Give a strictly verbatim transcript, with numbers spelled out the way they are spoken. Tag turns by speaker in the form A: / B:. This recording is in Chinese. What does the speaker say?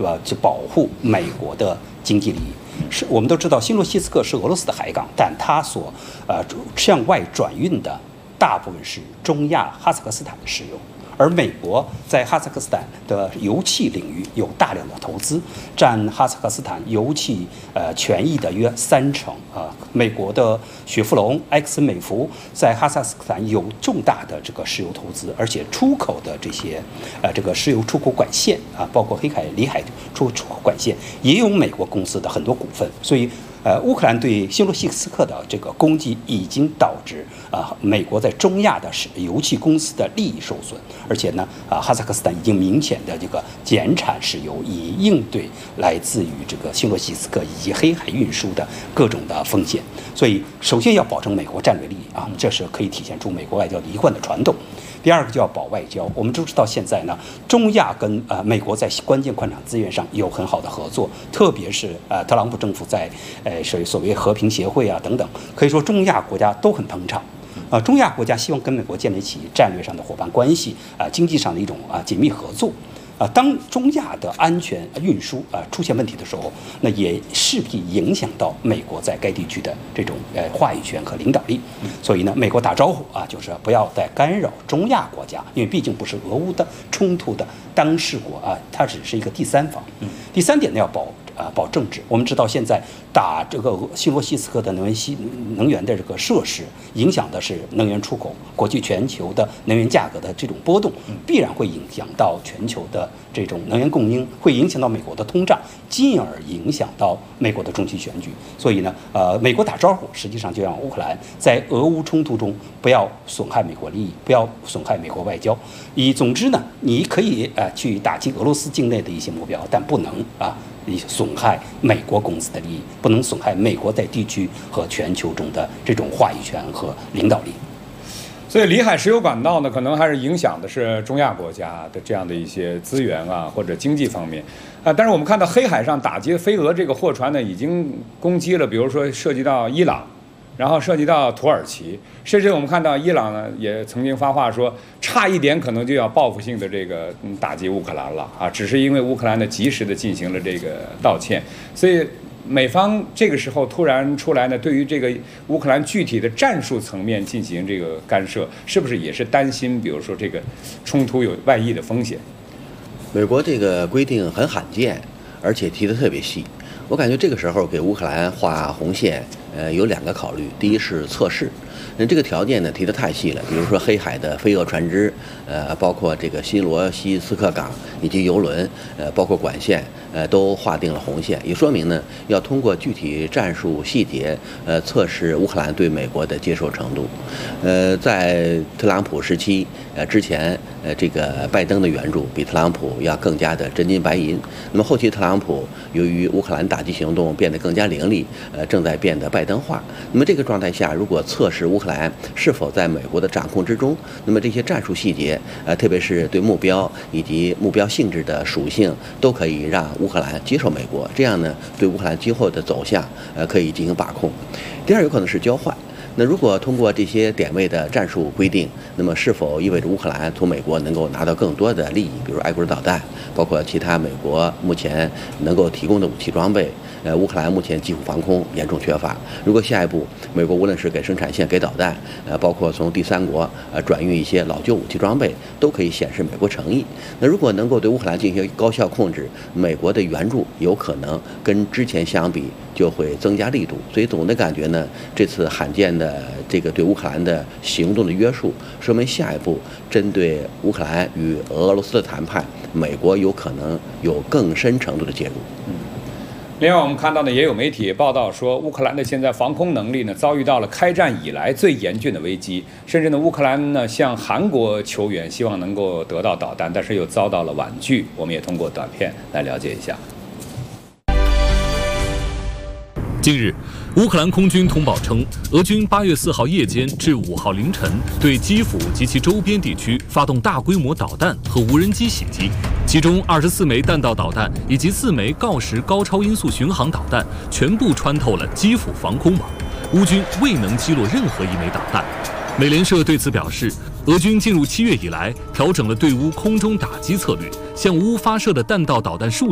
A: 吧？去保护美国的经济利益。是我们都知道，新罗西斯克是俄罗斯的海港，但它所呃向外转运的大部分是中亚哈萨克斯坦的石油。而美国在哈萨克斯坦的油气领域有大量的投资，占哈萨克斯坦油气呃权益的约三成啊。美国的雪佛龙、埃克森美孚在哈萨克斯坦有重大的这个石油投资，而且出口的这些呃这个石油出口管线啊，包括黑海、里海出出口管线也有美国公司的很多股份，所以。呃，乌克兰对新罗西斯克的这个攻击已经导致啊、呃，美国在中亚的油气公司的利益受损，而且呢，啊、呃，哈萨克斯坦已经明显的这个减产石油，以应对来自于这个新罗西斯克以及黑海运输的各种的风险。所以，首先要保证美国战略利益啊，这是可以体现出美国外交的一贯的传统。第二个就要保外交。我们都知道，现在呢，中亚跟呃美国在关键矿产资源上有很好的合作，特别是呃特朗普政府在呃所所谓和平协会啊等等，可以说中亚国家都很捧场。啊、呃，中亚国家希望跟美国建立起战略上的伙伴关系啊、呃，经济上的一种啊、呃、紧密合作。啊，当中亚的安全运输啊、呃、出现问题的时候，那也势必影响到美国在该地区的这种呃话语权和领导力。所以呢，美国打招呼啊，就是不要再干扰中亚国家，因为毕竟不是俄乌的冲突的当事国啊，它只是一个第三方。第三点呢，要保。啊，保政治。我们知道，现在打这个新罗西斯克的能源系能源的这个设施，影响的是能源出口，国际全球的能源价格的这种波动，必然会影响到全球的这种能源供应，会影响到美国的通胀，进而影响到美国的中期选举。所以呢，呃，美国打招呼，实际上就让乌克兰在俄乌冲突中不要损害美国利益，不要损害美国外交。以总之呢，你可以呃去打击俄罗斯境内的一些目标，但不能啊。你损害美国公司的利益，不能损害美国在地区和全球中的这种话语权和领导力。
B: 所以，里海石油管道呢，可能还是影响的是中亚国家的这样的一些资源啊，或者经济方面啊。但是我们看到黑海上打击飞蛾这个货船呢，已经攻击了，比如说涉及到伊朗。然后涉及到土耳其，甚至我们看到伊朗呢也曾经发话说，差一点可能就要报复性的这个打击乌克兰了啊，只是因为乌克兰呢及时的进行了这个道歉，所以美方这个时候突然出来呢，对于这个乌克兰具体的战术层面进行这个干涉，是不是也是担心，比如说这个冲突有外溢的风险？
C: 美国这个规定很罕见，而且提得特别细。我感觉这个时候给乌克兰画红线，呃，有两个考虑。第一是测试，那这个条件呢提得太细了，比如说黑海的飞蛾船只，呃，包括这个新罗西斯克港以及油轮，呃，包括管线，呃，都划定了红线，也说明呢要通过具体战术细节，呃，测试乌克兰对美国的接受程度。呃，在特朗普时期，呃，之前，呃，这个拜登的援助比特朗普要更加的真金白银。那么后期特朗普由于乌克兰打击行动变得更加凌厉，呃，正在变得拜登化。那么这个状态下，如果测试乌克兰是否在美国的掌控之中，那么这些战术细节，呃，特别是对目标以及目标性质的属性，都可以让乌克兰接受美国。这样呢，对乌克兰今后的走向，呃，可以进行把控。第二，有可能是交换。那如果通过这些点位的战术规定，那么是否意味着乌克兰从美国能够拿到更多的利益，比如爱国者导弹，包括其他美国目前能够提供的武器装备？呃，乌克兰目前基础防空严重缺乏。如果下一步美国无论是给生产线、给导弹，呃，包括从第三国呃转运一些老旧武器装备，都可以显示美国诚意。那如果能够对乌克兰进行高效控制，美国的援助有可能跟之前相比就会增加力度。所以总的感觉呢，这次罕见的这个对乌克兰的行动的约束，说明下一步针对乌克兰与俄罗斯的谈判，美国有可能有更深程度的介入。
B: 嗯。另外，我们看到呢，也有媒体报道说，乌克兰的现在防空能力呢，遭遇到了开战以来最严峻的危机。甚至呢，乌克兰呢向韩国求援，希望能够得到导弹，但是又遭到了婉拒。我们也通过短片来了解一下。
D: 近日，乌克兰空军通报称，俄军八月四号夜间至五号凌晨对基辅及其周边地区发动大规模导弹和无人机袭击，其中二十四枚弹道导弹以及四枚锆石高超音速巡航导弹全部穿透了基辅防空网，乌军未能击落任何一枚导弹。美联社对此表示，俄军进入七月以来调整了对乌空中打击策略，向乌发射的弹道导弹数